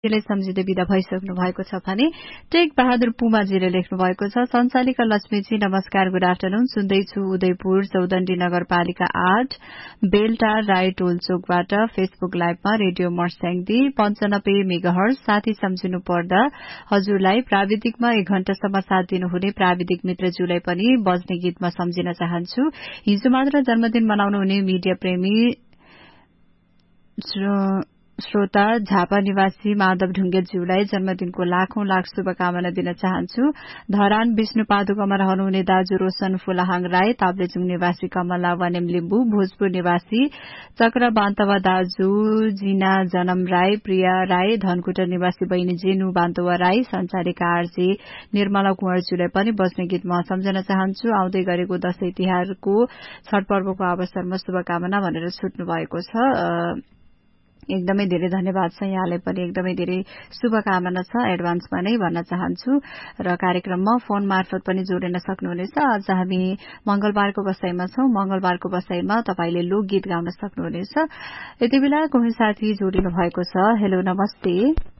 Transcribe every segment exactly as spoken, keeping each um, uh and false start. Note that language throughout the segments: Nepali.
ले सम्झिँदै विदा भइसक्नु भएको छ भने टेक बहादुर पुमाजीले लेख्नु भएको छ। सञ्चालिका लक्ष्मीजी नमस्कार, गुड आफ्टरनुन। सुन्दैछु उदयपुर चौदण्डी नगरपालिका आठ बेलटा राई टोलचोकबाट फेसबुक लाइभमा रेडियो मर्स्याङदी पञ्चानब्बे मेगाहर्ज। साथी सम्झिनु पर्दा हजुरलाई प्राविधिकमा एक घण्टासम्म साथ दिनुहुने प्राविधिक मित्रज्यूलाई पनि बज्ने गीतमा सम्झिन चाहन्छु। हिजो मात्र जन्मदिन मनाउनु हुने मिडिया प्रेमी श्रोता झापा निवासी माधव ढुङ्गेलज्यूलाई जन्मदिनको लाखौं लाख शुभकामना दिन चाहन्छु। धरान विष्णुपादुकामा रहनुहुने दाजु रोशन फुलाहाङ राई, ताप्लेजुङ निवासी कमला वनेम लिम्बू, भोजपुर निवासी चक्र बान्तवा दाजु जिना जनम राई, प्रिया राई, धनकुटा निवासी बहिनी जेनु बान्तवा राई, संचालिका आरजे निर्मला कुँवरज्यूलाई पनि बस्ने गीतमा सम्झन चाहन्छु। आउँदै गरेको दशैं तिहारको छठ पर्वको अवसरमा शुभकामना भनेर छुट्नु भएको छ। एकदमै धेरै धन्यवाद छ। यहाँलाई पनि एकदमै धेरै शुभकामना छ एडभान्समा नै भन्न चाहन्छु। र कार्यक्रममा फोन मार्फत पनि जोडिन सक्नुहुनेछ। आज हामी मंगलबारको बसाईमा छौं। मंगलबारको बसाईमा तपाईले लोकगीत गाउन सक्नुहुनेछ। यति बेला कोही साथी जोडिनु भएको छ। हेलो, नमस्ते।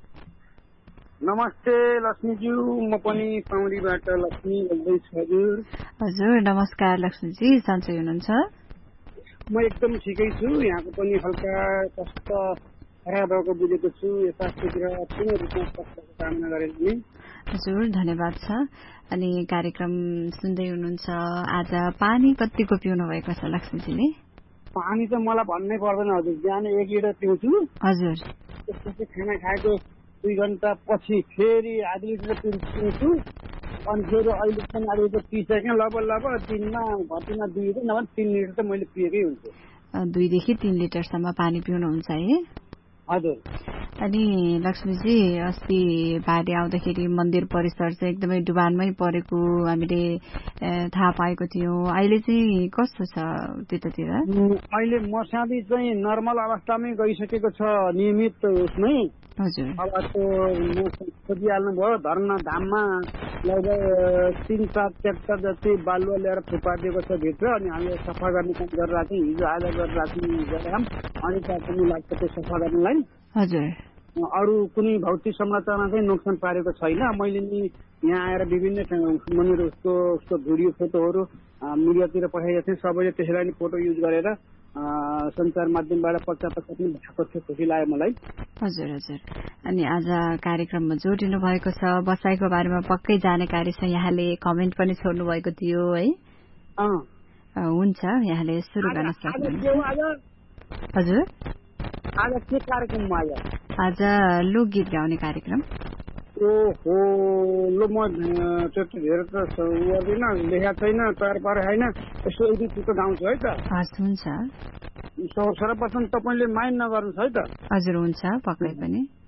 नमस्ते लक्ष्मीज्यू, म पनि पाउरीबाट लक्ष्मी बोल्दैछु। हजुर हजुर नमस्कार लक्ष्मीजी, सन्चै हुनुहुन्छ? म एकदम ठिकै छु। यहाँको पनि हल्का कष्ट खराब भएको बुझेको छु। यतातिर पूर्ण रूपमा स्वास्थ्यको कामना गरेर पनि हजुर धन्यवाद छ। अनि कार्यक्रम सुन्दै हुनुहुन्छ। आज पानी कतिको पिउनु भएको छ लक्ष्मीजीले? पानी त मलाई भन्नै पर्दैन हजुर, बिहान एक लिटर पिउँछु। हजुर त्यसपछि खाना खाएको दुई घण्टा पछि फेरि आधी लिटर पिउँछु। अनि फेरि अहिले पनि आधी लिटर पिइसकेँ। लब लब दिनमा घटीमा दुई लिटर नभए तीन लिटर त मैले पिएकै हुन्छु। दुईदेखि तीन लिटरसम्म पानी पिउनुहुन्छ है? हजुर। अनि लक्ष्मीजी, अस्ति बाढी आउँदाखेरि मन्दिर परिसर चाहिँ एकदमै डुबानमै परेको हामीले थाहा पाएको थियौँ। अहिले चाहिँ कस्तो छ त्यतातिर? अहिले मर्स्याङदी चाहिँ नर्मल अवस्थामै गइसकेको छ, नियमित उसमै। हजुर। अब त्यो खोजिहाल्नु भयो। धर्ना धाममा लगभग तीन चार ट्र्याक्टर जति बालुवा ल्याएर थुपारिदिएको छ भित्र। अनि हामीले सफा गर्ने काम गरिरहेको थियौँ। हिजो आज गरिरहेको थियौँ गरेर अनि पनि लाग्छ त्यो सफा गर्नलाई। हजुर। अरू कुनै भौतिक संरचना चाहिँ नोक्सान पारेको छैन। मैले नि यहाँ आएर विभिन्न मन्दिर उसको उसको भिडियो फोटोहरू मिडियातिर पठाइएको थिएँ। सबैले त्यसैलाई नि फोटो युज गरेर सञ्चार माध्यमबाट पश्चाताप पनि भएको थियो। खुसी लाग्यो मलाई। हजुर हजुर। अनि आज कार्यक्रममा जोडिनु भएको छ। बसाइको बारेमा पक्कै जानकारी छ। यहाँले कमेन्ट पनि छोड्नु भएको थियो है? हुन्छ, यहाँले सुरु गर्न सक्नुहुन्छ। हजुर। आज के कार्यक्रममा? आज लोकगीत गाउने कार्यक्रम। ओहो, लो म त्यति धेरै त गर्दिनँ, लेखा छैन, तयार पारे होइन। यसो एक दुई चित्त गाउँछु है त। हस्, हुन्छ। सर्वप्रथम तपाईँले माइन्ड नगर्नुहोस् है त। हजुर हुन्छ, पक्कै पनि।